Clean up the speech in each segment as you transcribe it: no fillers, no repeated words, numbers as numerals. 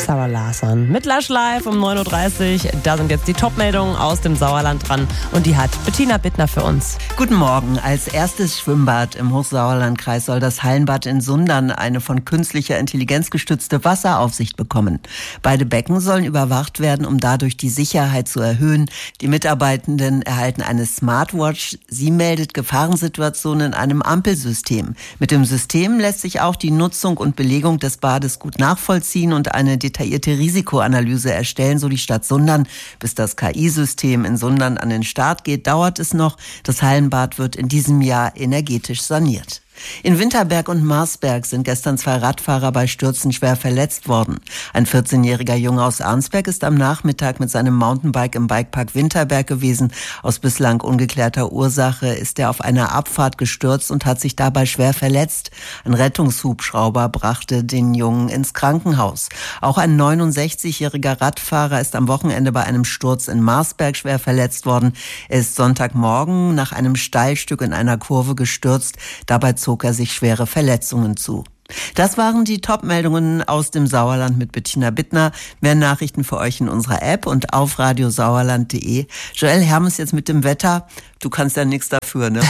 Sarah Larsson mit Lush Live um 9.30 Uhr. Da sind jetzt die Top-Meldungen aus dem Sauerland dran und die hat Bettina Bittner für uns. Guten Morgen. Als erstes Schwimmbad im Hochsauerlandkreis soll das Hallenbad in Sundern eine von künstlicher Intelligenz gestützte Wasseraufsicht bekommen. Beide Becken sollen überwacht werden, um dadurch die Sicherheit zu erhöhen. Die Mitarbeitenden erhalten eine Smartwatch. Sie meldet Gefahrensituationen in einem Ampelsystem. Mit dem System lässt sich auch die Nutzung und Belegung des Bades gut nachvollziehen und eine detaillierte Risikoanalyse erstellen, so die Stadt Sundern. Bis das KI-System in Sundern an den Start geht, dauert es noch. Das Hallenbad wird in diesem Jahr energetisch saniert. In Winterberg und Marsberg sind gestern 2 Radfahrer bei Stürzen schwer verletzt worden. Ein 14-jähriger Junge aus Arnsberg ist am Nachmittag mit seinem Mountainbike im Bikepark Winterberg gewesen. Aus bislang ungeklärter Ursache ist er auf einer Abfahrt gestürzt und hat sich dabei schwer verletzt. Ein Rettungshubschrauber brachte den Jungen ins Krankenhaus. Auch ein 69-jähriger Radfahrer ist am Wochenende bei einem Sturz in Marsberg schwer verletzt worden. Er ist Sonntagmorgen nach einem Steilstück in einer Kurve gestürzt. Dabei zog er sich schwere Verletzungen zu. Das waren die Top-Meldungen aus dem Sauerland mit Bettina Bittner. Mehr Nachrichten für euch in unserer App und auf radiosauerland.de. Joel Hermes jetzt mit dem Wetter. Du kannst ja nichts dafür, ne?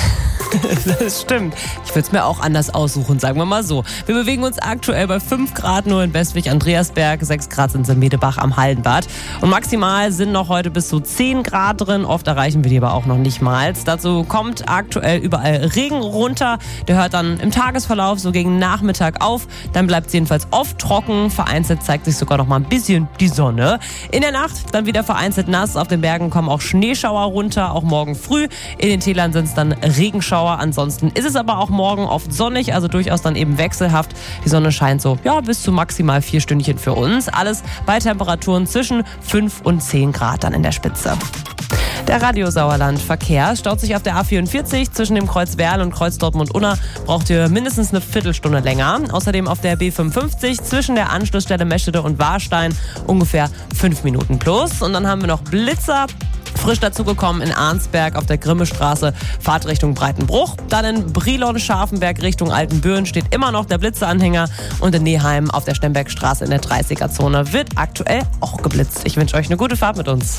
Das stimmt. Ich würde es mir auch anders aussuchen, sagen wir mal so. Wir bewegen uns aktuell bei 5 Grad nur in Westwig-Andreasberg, 6 Grad sind in Medebach am Hallenbad. Und maximal sind noch heute bis zu 10 Grad drin. Oft erreichen wir die aber auch noch nicht mal. Dazu kommt aktuell überall Regen runter. Der hört dann im Tagesverlauf so gegen Nachmittag auf. Dann bleibt es jedenfalls oft trocken. Vereinzelt zeigt sich sogar noch mal ein bisschen die Sonne. In der Nacht dann wieder vereinzelt nass. Auf den Bergen kommen auch Schneeschauer runter, auch morgen früh. In den Tälern sind es dann Regenschauer. Ansonsten ist es aber auch morgen oft sonnig, also durchaus dann eben wechselhaft. Die Sonne scheint so, bis zu maximal 4 Stündchen für uns. Alles bei Temperaturen zwischen 5 und 10 Grad dann in der Spitze. Der Radio Sauerland Verkehr staut sich auf der A44 zwischen dem Kreuz Werl und Kreuz Dortmund-Unna. Braucht ihr mindestens eine Viertelstunde länger. Außerdem auf der B55 zwischen der Anschlussstelle Meschede und Warstein ungefähr 5 Minuten plus. Und dann haben wir noch Blitzer. Frisch dazugekommen in Arnsberg auf der Grimmestraße, Fahrtrichtung Breitenbruch. Dann in Brilon-Scharfenberg Richtung Altenbüren steht immer noch der Blitzeranhänger. Und in Neheim auf der Stembergstraße in der 30er-Zone wird aktuell auch geblitzt. Ich wünsche euch eine gute Fahrt mit uns.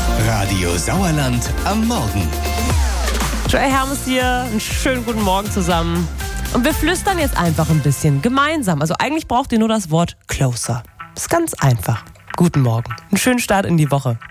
Radio Sauerland am Morgen. Joel Hermes hier, einen schönen guten Morgen zusammen. Und wir flüstern jetzt einfach ein bisschen gemeinsam. Also eigentlich braucht ihr nur das Wort closer. Das ist ganz einfach. Guten Morgen. Einen schönen Start in die Woche.